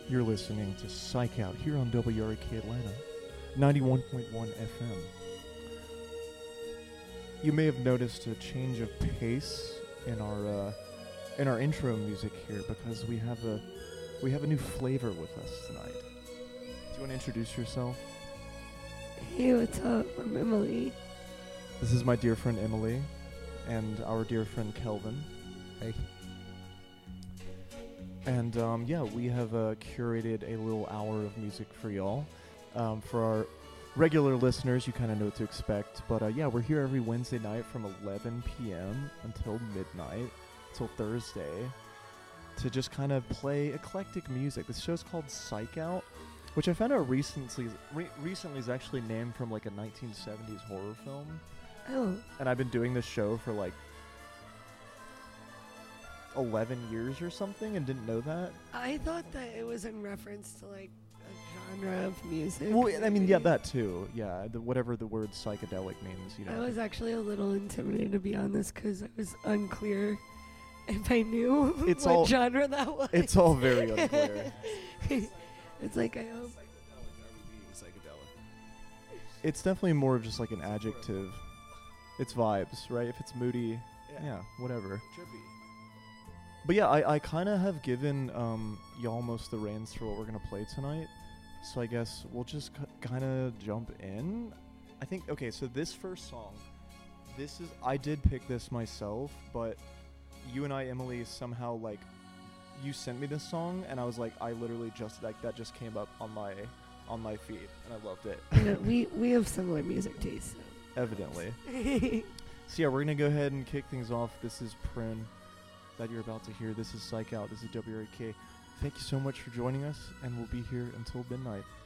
You're listening to Psych Out here on WRK Atlanta, 91.1 FM. You may have noticed a change of pace in our intro music here because we have a new flavor with us tonight. Do you want to introduce yourself? Hey, what's up? I'm Emily. This is my dear friend Emily and our dear friend Kelvin. Hey. And we have curated a little hour of music for y'all. For our regular listeners, you kind of know what to expect. But we're here every Wednesday night from 11 p.m. until midnight, till Thursday, to just kind of play eclectic music. This show's called Psych Out, which I found out recently is actually named from like a 1970s horror film. Oh, And I've been doing this show for like 11 years or something and didn't know that. I thought that it was in reference to like a genre of music. Well, I mean, yeah, maybe. that too. Yeah, whatever the word psychedelic means, you know. I was actually a little intimidated, to be honest, because I was unclear if I knew It's what all- genre that was. It's all very unclear. It's like, I hope. Psychedelic, are we being psychedelic? It's definitely more of just like an adjective. It's vibes, right? If it's moody, yeah, whatever. Trippy. But yeah, I kind of have given y'all most the reins for what we're going to play tonight. So I guess we'll just kind of jump in. I think, okay, so this first song, I did pick this myself, but you and I, Emily, somehow like, you sent me this song and I was like, I literally just, like, that just came up on my feed and I loved it. You know, we have similar music tastes. Evidently. So. So yeah, we're going to go ahead and kick things off. This is Prune that you're about to hear. This is Psych Out. This is WRK. Thank you so much for joining us, and we'll be here until midnight.